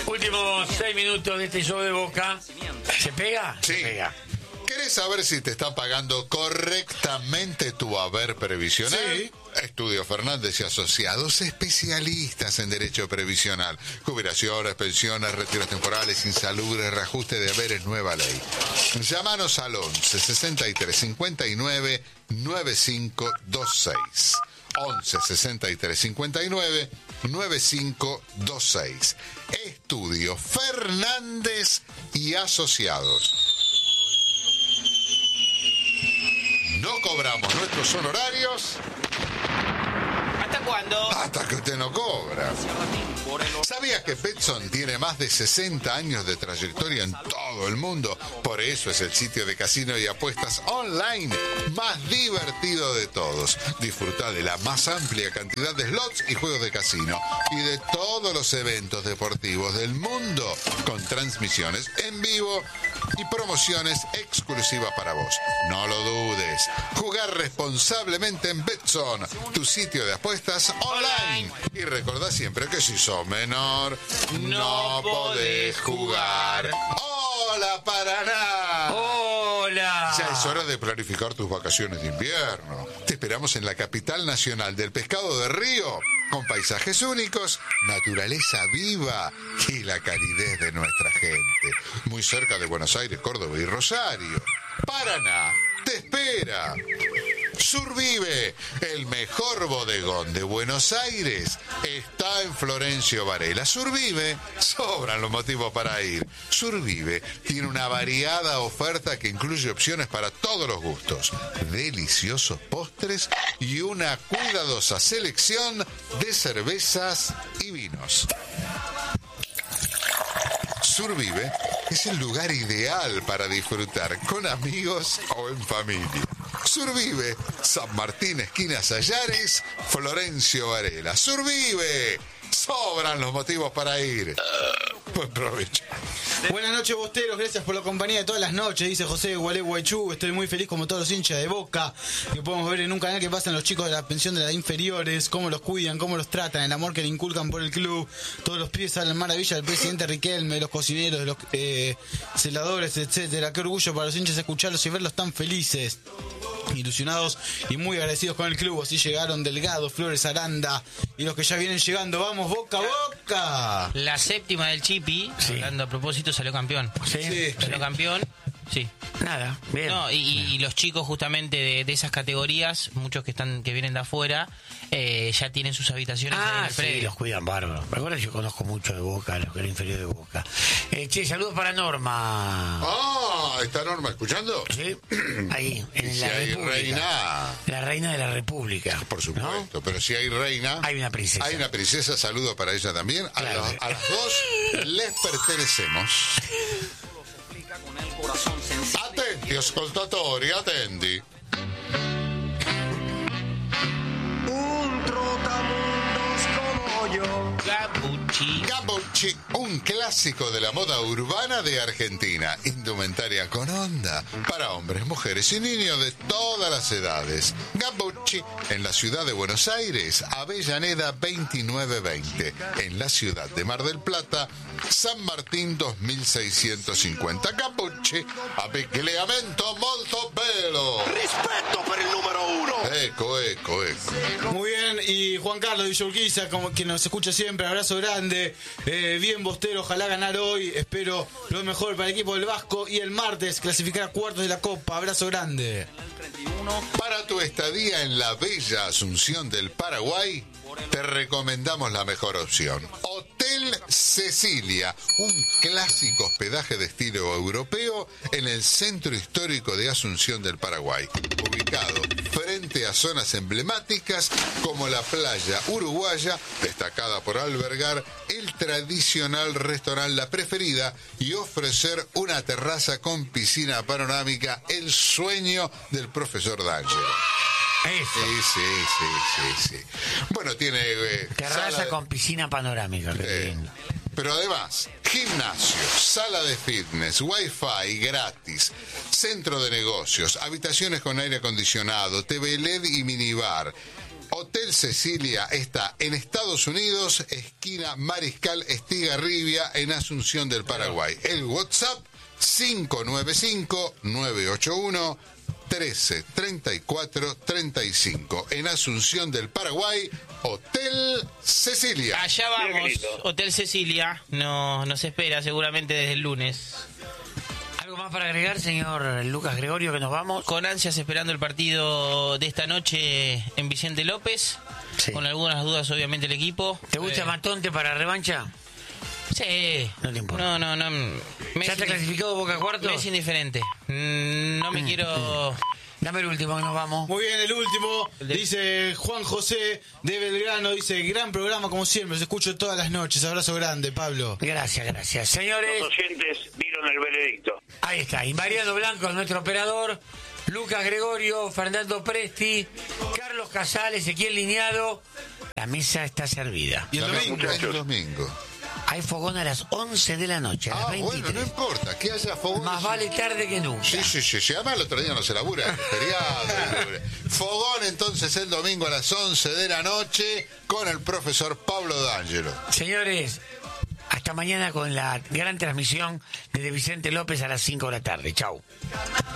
Últimos 6 minutos de este show de Boca. ¿Se pega? Sí. Se pega. ¿Querés saber si te están pagando correctamente tu haber previsional? Sí. Estudio Fernández y Asociados, especialistas en derecho previsional, jubilaciones, pensiones, retiros temporales, insalubres, reajuste de haberes, nueva ley. Llámanos al 11 63 59 9526. 11 63 59 9526. Estudio Fernández y Asociados. No cobramos nuestros honorarios. ¿Hasta cuándo? Hasta que usted no cobra. ¿Sabías que Betson tiene más de 60 años de trayectoria en todo el mundo? Por eso es el sitio de casino y apuestas online más divertido de todos. Disfruta de la más amplia cantidad de slots y juegos de casino y de todos los eventos deportivos del mundo, con transmisiones en vivo y promociones exclusivas para vos. No lo dudes. Jugar responsablemente en Betson, tu sitio de apuestas online. Y recordá siempre que si sos menor, no podés jugar. ¡Hola, Paraná! ¡Hola! Ya es hora de planificar tus vacaciones de invierno. Te esperamos en la capital nacional del pescado de río, con paisajes únicos, naturaleza viva y la calidez de nuestra gente. Muy cerca de Buenos Aires, Córdoba y Rosario. Paraná te espera. Survive, el mejor bodegón de Buenos Aires, está en Florencio Varela. Survive, sobran los motivos para ir. Survive tiene una variada oferta que incluye opciones para todos los gustos, deliciosos postres y una cuidadosa selección de cervezas y vinos. Survive es el lugar ideal para disfrutar con amigos o en familia. Survive, San Martín, esquina Sayares, Florencio Varela. Survive, sobran los motivos para ir. Buen provecho. Buenas noches, bosteros, gracias por la compañía de todas las noches, dice José de Gualeguaychú. Estoy muy feliz como todos los hinchas de Boca, que podemos ver en un canal que pasan los chicos de la pensión de las inferiores, cómo los cuidan, cómo los tratan, el amor que le inculcan por el club. Todos los pies salen maravilla del presidente Riquelme, los cocineros, de los celadores, etcétera. Qué orgullo para los hinchas escucharlos y verlos tan felices, ilusionados y muy agradecidos con el club. Así llegaron Delgado, Flores, Aranda y los que ya vienen llegando. ¡Vamos, Boca, Boca! La séptima del Chipi, hablando a propósito, salió campeón. Sí. Salió campeón, sí. Nada, bien. No, y los chicos justamente de esas categorías, muchos que vienen de afuera, ya tienen sus habitaciones ahí en el Sí, predio. los cuidan bárbaro. Me acuerdo que yo conozco mucho de Boca, los que eran inferior de Boca. Che, saludos para Norma. Ah, ¿está Norma escuchando? Sí, ahí, Y en si la hay República. reina, La reina de la República. por supuesto, ¿no? pero si hay reina, Hay una princesa. hay una princesa, saludo para ella también. Claro. A las dos les pertenecemos. Attenti, ascoltatori, attendi. Un trotamundos como yo. Gabucci. Gabucci, un clásico de la moda urbana de Argentina. Indumentaria con onda para hombres, mujeres y niños de todas las edades. Gabucci, en la ciudad de Buenos Aires, Avellaneda 2920. En la ciudad de Mar del Plata, San Martín 2650. Gabucci, abbigliamento molto bello. Rispetto per il numero uno. Eco. Muy bien, y Juan Carlos de Urquiza, como que nos escucha siempre, abrazo grande. Bien, bostero, ojalá ganar hoy. Espero lo mejor para el equipo del Vasco y el martes clasificar a cuartos de la Copa. Abrazo grande. Para tu estadía en la bella Asunción del Paraguay, te recomendamos la mejor opción. Hotel Cecilia, un clásico hospedaje de estilo europeo en el centro histórico de Asunción del Paraguay, ubicado frente a zonas emblemáticas como la playa uruguaya, destacada por albergar el tradicional restaurante La Preferida y ofrecer una terraza con piscina panorámica, el sueño del profesor D'Angelo. Sí. Bueno, tiene Terraza con piscina panorámica. Qué lindo. pero además, gimnasio, sala de fitness, wifi gratis, centro de negocios, habitaciones con aire acondicionado, TV LED y minibar. Hotel Cecilia está en Estados Unidos, esquina Mariscal Estigarribia, en Asunción del Paraguay. El WhatsApp 595-981-1334-35. En Asunción del Paraguay, Hotel Cecilia. Allá vamos, Hotel Cecilia. Nos espera seguramente desde el lunes. ¿Algo más para agregar, señor Lucas Gregorio, que nos vamos? Con ansias esperando el partido de esta noche en Vicente López. Sí. Con algunas dudas, obviamente, el equipo. ¿Te gusta Matonte para revancha? Sí. No te importa. No. ¿Ya está clasificado Boca a cuartos? Me es indiferente. No me quiero... Dame el último que nos vamos. Muy bien, el último, dice Juan José de Belgrano, dice, gran programa como siempre, os escucho todas las noches, abrazo grande, Pablo. Gracias. Señores, Los oyentes dieron el veredicto. ahí está. Y Mariano Blanco, nuestro operador. Lucas Gregorio, Fernando Presti, Carlos Casal, Ezequiel Liñado. La mesa está servida. Y el domingo. El domingo. Hay fogón a las 11 de la noche, a las 23. Bueno, no importa, que haya fogón. Más vale tarde que nunca. Sí. Además el otro día no se labura, es feriado. Fogón entonces el domingo a las 11 de la noche con el profesor Pablo D'Angelo. Señores, hasta mañana con la gran transmisión desde Vicente López a las 5 de la tarde. Chau.